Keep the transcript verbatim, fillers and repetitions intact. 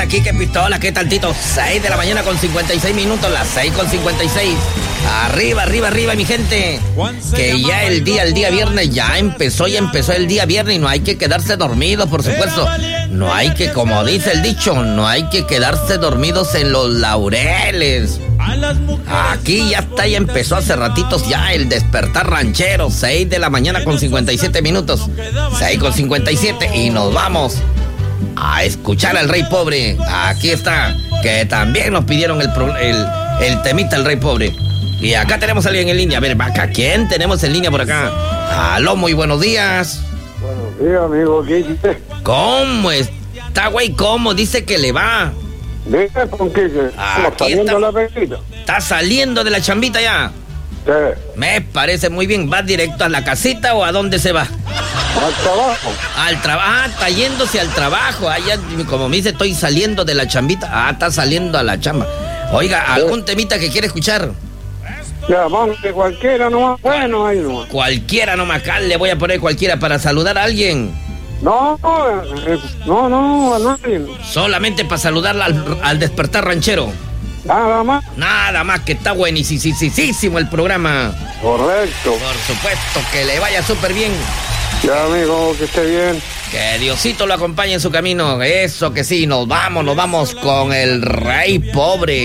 aquí, qué pistola, qué tantito. seis de la mañana con cincuenta y seis minutos, las seis con cincuenta y seis. Arriba, arriba, arriba, mi gente. Que ya el día, el día viernes ya empezó, ya empezó el día viernes y no hay que quedarse dormidos, por supuesto. No hay que, como dice el dicho, no hay que quedarse dormidos en los laureles. Aquí ya está, ya empezó hace ratitos ya el despertar ranchero. seis de la mañana con cincuenta y siete minutos. seis con cincuenta y siete y nos vamos a escuchar al Rey Pobre. Aquí está, que también nos pidieron el, el, el temita el Rey Pobre. Y acá tenemos a alguien en línea. A ver, acá, ¿quién tenemos en línea por acá? Aló, muy buenos días. Buenos días, amigo. ¿Qué dice? ¿Cómo está, güey? ¿Cómo dice que le va? Dime, ¿con qué? ¿Estamos saliendo la pequita? ¿Está saliendo de la chambita ya? Sí. Me parece muy bien. ¿Va directo a la casita o a dónde se va? Al trabajo. Al trabajo. Ah, está yéndose al trabajo. Ah, ya, como me dice, estoy saliendo de la chambita. Ah, está saliendo a la chamba. Oiga, ¿algún temita que quiere escuchar? Ya, vamos, que cualquiera nomás. Bueno, ahí nomás. Cualquiera nomás. Acá le voy a poner cualquiera para saludar a alguien. No, eh, no, no, a nadie. Solamente para saludarla al, al despertar ranchero. Nada más. Nada más, que está buenísimo el programa. Correcto. Por supuesto, que le vaya súper bien. Ya, amigo, que esté bien. Que Diosito lo acompañe en su camino. Eso que sí, nos vamos, nos vamos con el Rey Pobre.